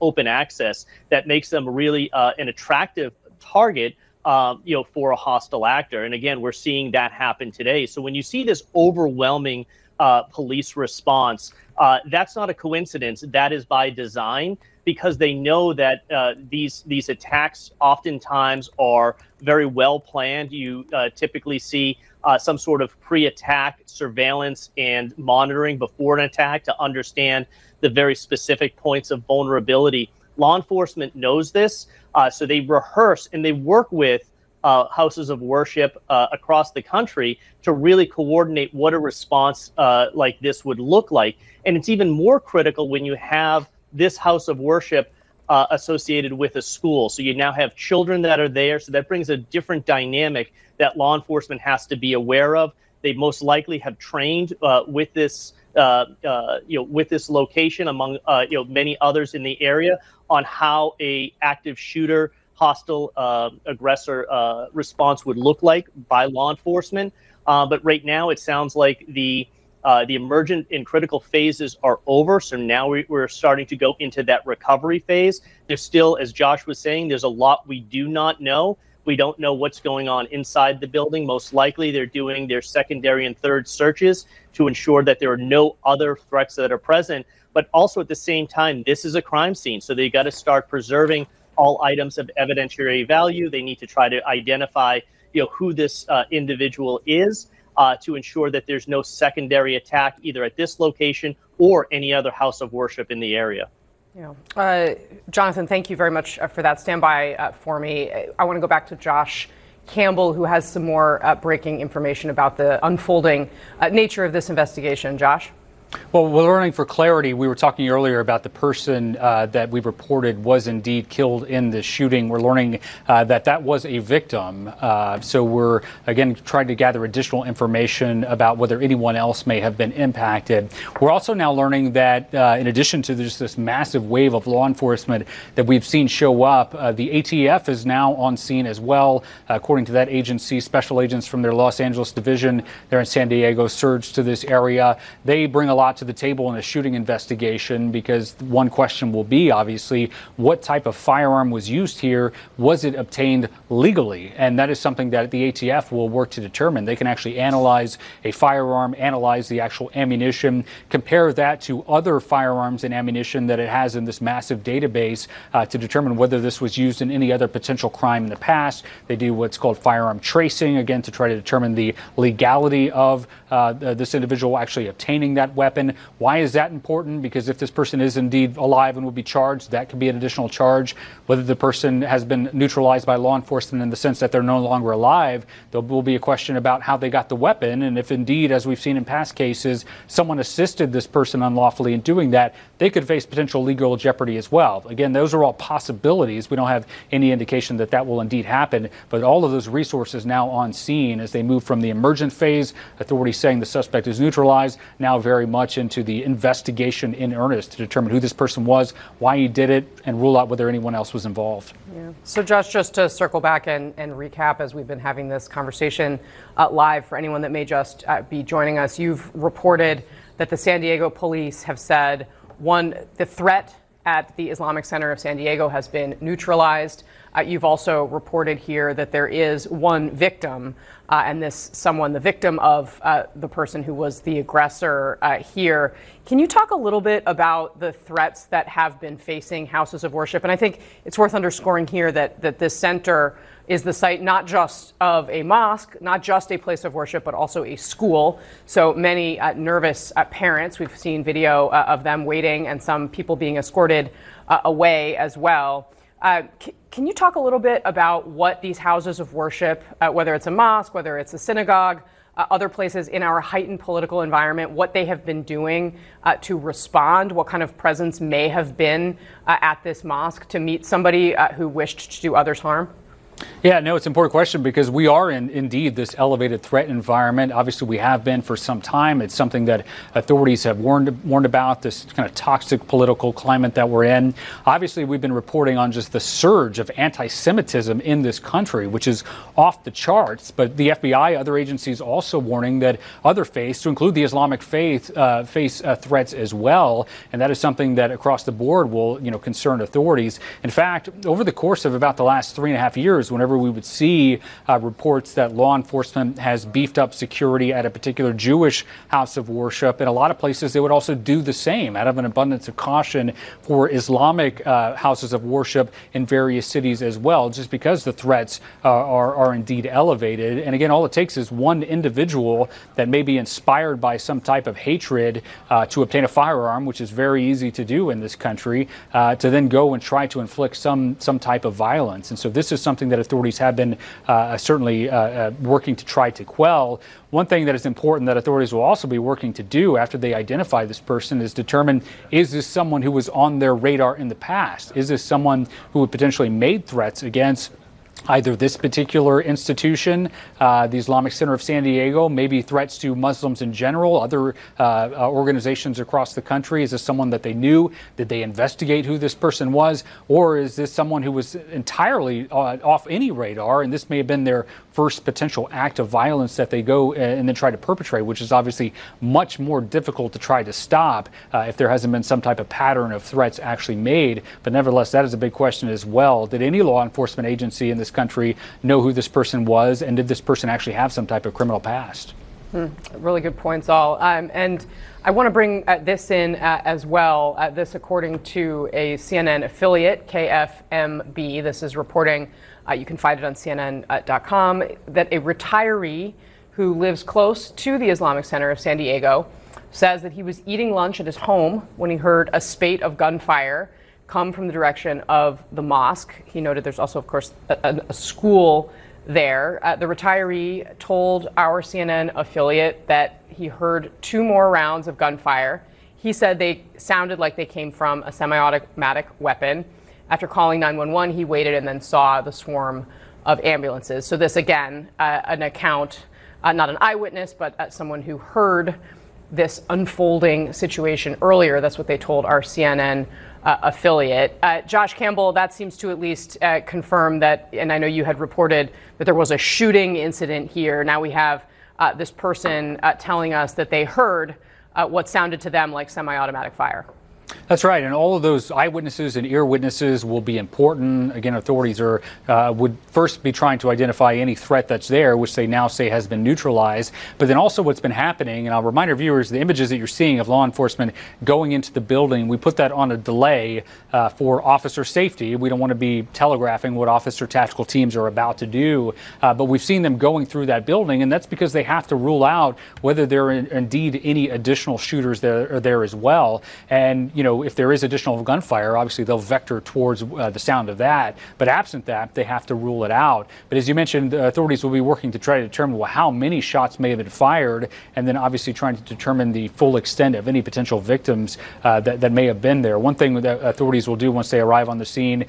open access that makes them really an attractive target, for a hostile actor. And again, we're seeing that happen today. So when you see this overwhelming police response, that's not a coincidence. That is by design, because they know that these attacks oftentimes are very well planned. You typically see some sort of pre-attack surveillance and monitoring before an attack to understand the very specific points of vulnerability. Law enforcement knows this, so they rehearse and they work with houses of worship across the country to really coordinate what a response like this would look like. And it's even more critical when you have this house of worship associated with a school. So you now have children that are there. So that brings a different dynamic that law enforcement has to be aware of. They most likely have trained with this, with this location, among many others in the area, on how a active shooter, hostile aggressor response would look like by law enforcement. But right now, it sounds like the emergent and critical phases are over. So now we're starting to go into that recovery phase. There's still, as Josh was saying, there's a lot we do not know. We don't know what's going on inside the building. Most likely they're doing their secondary and third searches to ensure that there are no other threats that are present. But also at the same time, this is a crime scene. So they got to start preserving all items of evidentiary value. They need to try to identify, who this individual is, to ensure that there's no secondary attack either at this location or any other house of worship in the area. Yeah. Jonathan, thank you very much for that. Stand by for me. I want to go back to Josh Campbell, who has some more breaking information about the unfolding nature of this investigation. Josh? Well, we're learning for clarity. We were talking earlier about the person that we reported was indeed killed in the shooting. We're learning that was a victim. So we're, again, trying to gather additional information about whether anyone else may have been impacted. We're also now learning that in addition to this massive wave of law enforcement that we've seen show up, the ATF is now on scene as well. According to that agency, special agents from their Los Angeles division there in San Diego surged to this area. They bring a lot to the table in a shooting investigation, because one question will be, obviously, what type of firearm was used here? Was it obtained legally? And that is something that the ATF will work to determine. They can actually analyze a firearm, analyze the actual ammunition, compare that to other firearms and ammunition that it has in this massive database to determine whether this was used in any other potential crime in the past. They do what's called firearm tracing, again, to try to determine the legality of this individual actually obtaining that weapon. Why is that important? Because if this person is indeed alive and will be charged, that could be an additional charge. Whether the person has been neutralized by law enforcement in the sense that they're no longer alive, there will be a question about how they got the weapon. And if indeed, as we've seen in past cases, someone assisted this person unlawfully in doing that, they could face potential legal jeopardy as well. Again, those are all possibilities. We don't have any indication that that will indeed happen. But all of those resources now on scene as they move from the emergent phase, authorities saying the suspect is neutralized, now very much into the investigation in earnest to determine who this person was, why he did it, and rule out whether anyone else was involved. Yeah. So Josh, just to circle back and recap, as we've been having this conversation live, for anyone that may just be joining us, you've reported that the San Diego police have said, one, the threat at the Islamic Center of San Diego has been neutralized. You've also reported here that there is one victim, and this someone, the victim of the person who was the aggressor here. Can you talk a little bit about the threats that have been facing houses of worship? And I think it's worth underscoring here that this center is the site not just of a mosque, not just a place of worship, but also a school. So many nervous parents, we've seen video of them waiting and some people being escorted away as well. Can you talk a little bit about what these houses of worship, whether it's a mosque, whether it's a synagogue, other places in our heightened political environment, what they have been doing to respond, what kind of presence may have been at this mosque to meet somebody who wished to do others harm? Yeah, no, it's an important question because we are in indeed this elevated threat environment. Obviously, we have been for some time. It's something that authorities have warned about, this kind of toxic political climate that we're in. Obviously, we've been reporting on just the surge of anti-Semitism in this country, which is off the charts. But the FBI, other agencies also warning that other faiths, to include the Islamic faith, face threats as well. And that is something that across the board will, concern authorities. In fact, over the course of about the last 3.5 years, whenever we would see reports that law enforcement has beefed up security at a particular Jewish house of worship, in a lot of places they would also do the same out of an abundance of caution for Islamic houses of worship in various cities as well, just because the threats are indeed elevated. And again, all it takes is one individual that may be inspired by some type of hatred to obtain a firearm, which is very easy to do in this country, to then go and try to inflict some type of violence. And so this is something that authorities have been certainly working to try to quell. One thing that is important that authorities will also be working to do after they identify this person is determine, is this someone who was on their radar in the past? Is this someone who had potentially made threats against either this particular institution, the Islamic Center of San Diego, maybe threats to Muslims in general, other organizations across the country? Is this someone that they knew? Did they investigate who this person was? Or is this someone who was entirely off any radar, and this may have been their first potential act of violence that they go and then try to perpetrate, which is obviously much more difficult to try to stop if there hasn't been some type of pattern of threats actually made. But nevertheless, that is a big question as well. Did any law enforcement agency in this country know who this person was, and did this person actually have some type of criminal past? Really good points, all. And I want to bring this in as well. This, according to a CNN affiliate, KFMB, this is reporting, you can find it on CNN.com, that a retiree who lives close to the Islamic Center of San Diego says that he was eating lunch at his home when he heard a spate of gunfire come from the direction of the mosque. He noted there's also, of course, a school there. The retiree told our CNN affiliate that he heard 2 more rounds of gunfire. He said they sounded like they came from a semi-automatic weapon. After calling 911, he waited and then saw the swarm of ambulances. So this, again, an account, not an eyewitness, but someone who heard this unfolding situation earlier. That's what they told our CNN affiliate. Josh Campbell, that seems to at least confirm that, and I know you had reported that there was a shooting incident here. Now we have this person telling us that they heard what sounded to them like semi-automatic fire. That's right, and all of those eyewitnesses and ear witnesses will be important. Again, authorities would first be trying to identify any threat that's there, which they now say has been neutralized. But then also what's been happening, and I'll remind our viewers, the images that you're seeing of law enforcement going into the building, we put that on a delay for officer safety. We don't want to be telegraphing what officer tactical teams are about to do, but we've seen them going through that building, and that's because they have to rule out whether there are indeed any additional shooters that are there as well. And if there is additional gunfire, obviously they'll vector towards the sound of that. But absent that, they have to rule it out. But as you mentioned, the authorities will be working to try to determine how many shots may have been fired, and then obviously trying to determine the full extent of any potential victims that may have been there. One thing that authorities will do once they arrive on the scene,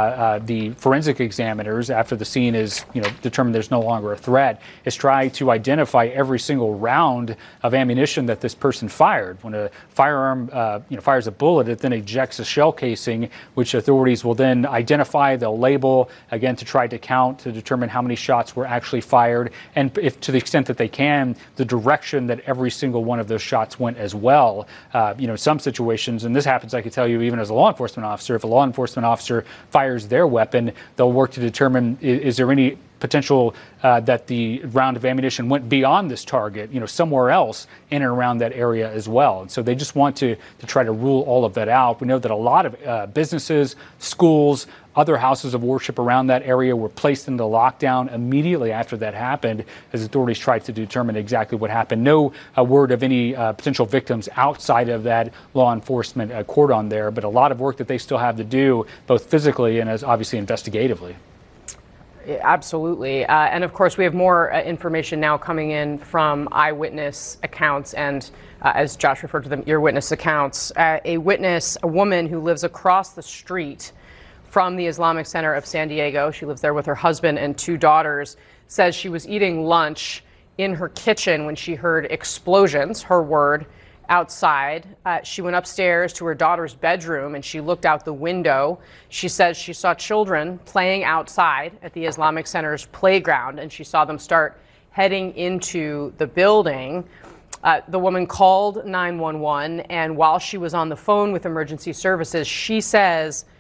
the forensic examiners, after the scene is determined there's no longer a threat, is try to identify every single round of ammunition that this person fired. When a firearm fires a bullet, it then ejects a shell casing, which authorities will then identify. They'll label, again, to try to count, to determine how many shots were actually fired, and if to the extent that they can, the direction that every single one of those shots went as well. In some situations, and this happens, I can tell you, even as a law enforcement officer, if a law enforcement officer fires their weapon, they'll work to determine, is there any potential that the round of ammunition went beyond this target, somewhere else in and around that area as well. And so they just want to try to rule all of that out. We know that a lot of businesses, schools, other houses of worship around that area were placed into lockdown immediately after that happened, as authorities tried to determine exactly what happened. No word of any potential victims outside of that law enforcement cordon there, but a lot of work that they still have to do, both physically and as obviously investigatively. Absolutely. And of course, we have more information now coming in from eyewitness accounts and, as Josh referred to them, ear witness accounts. A woman who lives across the street from the Islamic Center of San Diego. She lives there with her husband and 2 daughters. Says she was eating lunch in her kitchen when she heard explosions, her word, outside. She went upstairs to her daughter's bedroom and she looked out the window. She says she saw children playing outside at the Islamic Center's playground, and she saw them start heading into the building. The woman called 911, and while she was on the phone with emergency services, she says